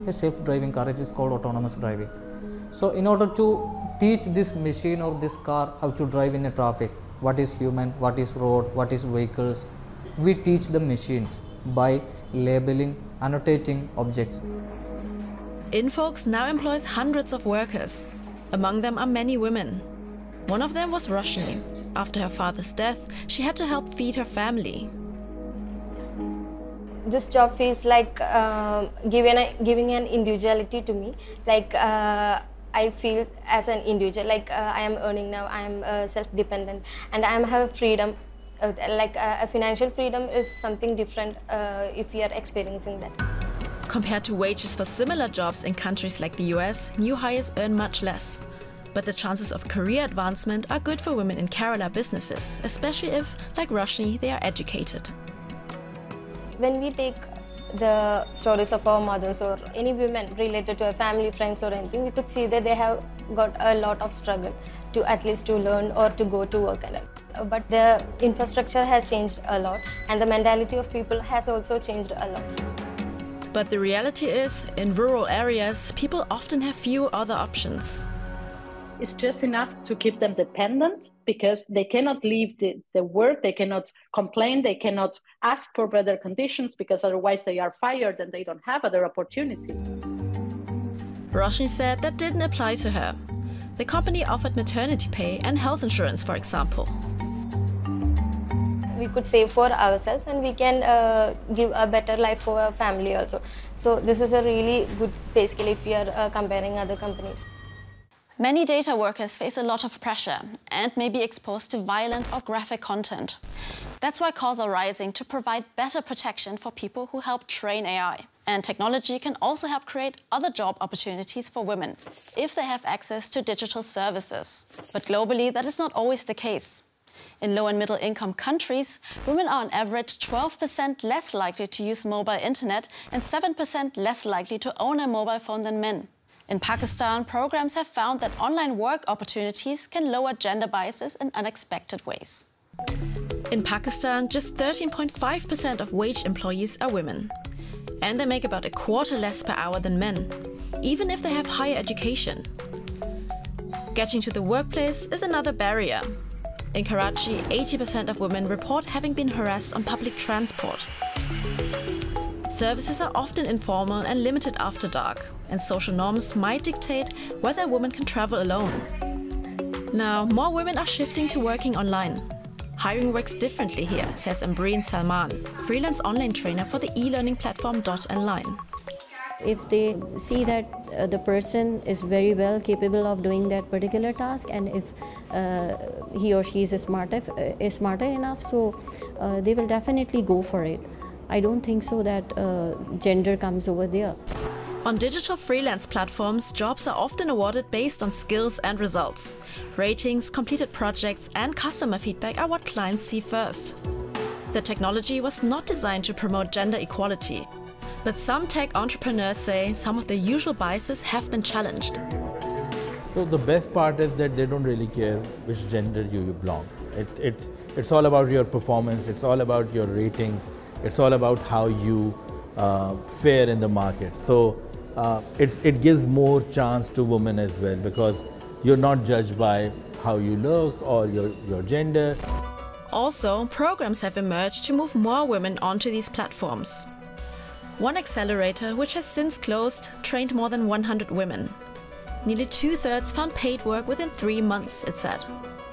A self-driving car, it is called autonomous driving. So in order to teach this machine or this car how to drive in a traffic, what is human, what is road, what is vehicles, we teach the machines by labeling, annotating objects. Infolks now employs hundreds of workers. Among them are many women. One of them was Roshni. After her father's death, she had to help feed her family. This job feels like giving an individuality to me. Like I feel as an individual, like I am earning now, I am self-dependent, and I have freedom. A financial freedom is something different if you are experiencing that. Compared to wages for similar jobs in countries like the US, new hires earn much less. But the chances of career advancement are good for women in Kerala businesses, especially if, like Roshni, they are educated. When we take the stories of our mothers or any women related to a family, friends or anything, we could see that they have got a lot of struggle to at least to learn or to go to work. But the infrastructure has changed a lot and the mentality of people has also changed a lot. But the reality is, in rural areas, people often have few other options. It's just enough to keep them dependent because they cannot leave the work, they cannot complain, they cannot ask for better conditions because otherwise they are fired and they don't have other opportunities. Roshni said that didn't apply to her. The company offered maternity pay and health insurance, for example. We could save for ourselves and we can give a better life for our family also. So this is a really good pay scale if we are comparing other companies. Many data workers face a lot of pressure and may be exposed to violent or graphic content. That's why calls are rising to provide better protection for people who help train AI. And technology can also help create other job opportunities for women if they have access to digital services. But globally, that is not always the case. In low and middle income countries, women are on average 12% less likely to use mobile internet and 7% less likely to own a mobile phone than men. In Pakistan, programs have found that online work opportunities can lower gender biases in unexpected ways. In Pakistan, just 13.5% of wage employees are women. And they make about a quarter less per hour than men, even if they have higher education. Getting to the workplace is another barrier. In Karachi, 80% of women report having been harassed on public transport. Services are often informal and limited after dark, and social norms might dictate whether a woman can travel alone. Now, more women are shifting to working online. Hiring works differently here, says Ambreen Salman, freelance online trainer for the e-learning platform Dot-Online. If they see that the person is very well capable of doing that particular task, and if he or she is smarter enough, so they will definitely go for it. I don't think so that gender comes over there. On digital freelance platforms, jobs are often awarded based on skills and results. Ratings, completed projects, and customer feedback are what clients see first. The technology was not designed to promote gender equality. But some tech entrepreneurs say some of the usual biases have been challenged. So the best part is that they don't really care which gender you belong. It's all about your performance, it's all about your ratings, it's all about how you fare in the market. So it gives more chance to women as well because you're not judged by how you look or your gender. Also, programs have emerged to move more women onto these platforms. One accelerator, which has since closed, trained more than 100 women. Nearly 2/3 found paid work within 3 months, it said.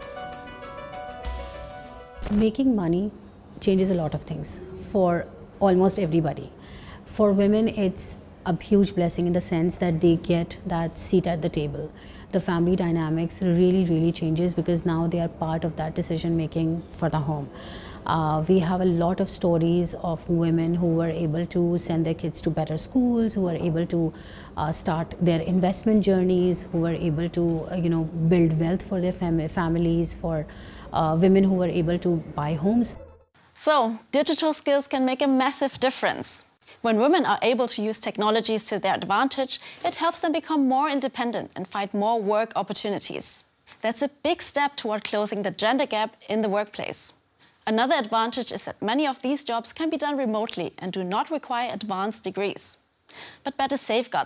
Making money changes a lot of things for almost everybody. For women, it's a huge blessing in the sense that they get that seat at the table. The family dynamics really changes because now they are part of that decision making for the home. We have a lot of stories of women who were able to send their kids to better schools, who were able to start their investment journeys, who were able to build wealth for their families, for women who were able to buy homes. So, digital skills can make a massive difference. When women are able to use technologies to their advantage, it helps them become more independent and find more work opportunities. That's a big step toward closing the gender gap in the workplace. Another advantage is that many of these jobs can be done remotely and do not require advanced degrees. But better safeguards